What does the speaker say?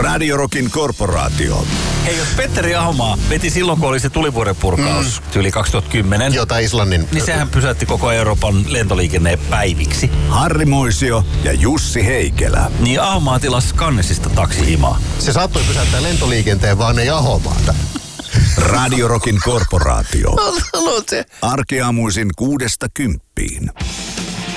Radio Rockin korporaatio. Hei, jos Petteri Ahomaa veti silloin, kun oli se tulivuorenpurkaus yli 2010. Jota Islannin... Niin sehän pysäytti koko Euroopan lentoliikenneen päiviksi. Harri Moisio ja Jussi Heikelä. Niin Ahomaa tilasi Cannesista taksihimaa. Se saattoi pysäyttää lentoliikenteen, vaan ei Ahomaata. Radio Rockin korporaatio. Arkeaamuisin 6–10.